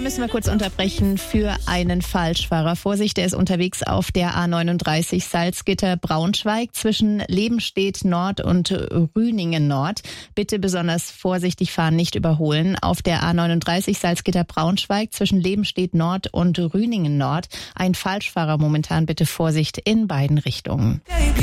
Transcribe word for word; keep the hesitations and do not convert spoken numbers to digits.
müssen wir kurz unterbrechen für einen Falschfahrer. Vorsicht, der ist unterwegs auf der A neununddreißig Salzgitter-Braunschweig zwischen Lebenstedt Nord und Rüningen Nord. Bitte besonders vorsichtig fahren, nicht überholen. Auf der A neununddreißig Salzgitter-Braunschweig zwischen Lebenstedt Nord und Rüningen Nord. Ein Falschfahrer momentan, bitte Vorsicht in beiden Richtungen.